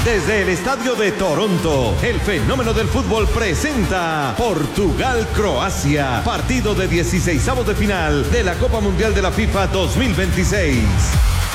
Desde el estadio de Toronto, el fenómeno del fútbol presenta Portugal-Croacia, partido de 16avos de final de la Copa Mundial de la FIFA 2026.